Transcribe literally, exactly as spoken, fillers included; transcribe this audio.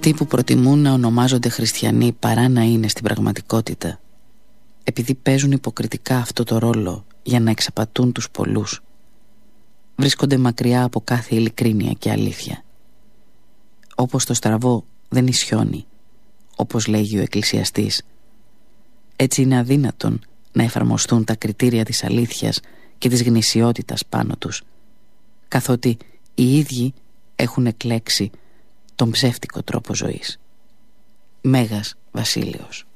Αυτοί που προτιμούν να ονομάζονται χριστιανοί παρά να είναι στην πραγματικότητα, επειδή παίζουν υποκριτικά αυτό το ρόλο για να εξαπατούν τους πολλούς, βρίσκονται μακριά από κάθε ειλικρίνεια και αλήθεια. Όπως το στραβό δεν ισιώνει, όπως λέγει ο εκκλησιαστής, έτσι είναι αδύνατον να εφαρμοστούν τα κριτήρια της αλήθειας και της γνησιότητας πάνω τους, καθότι οι ίδιοι έχουν εκλέξει τον ψεύτικο τρόπο ζωής. Μέγας Βασίλειος.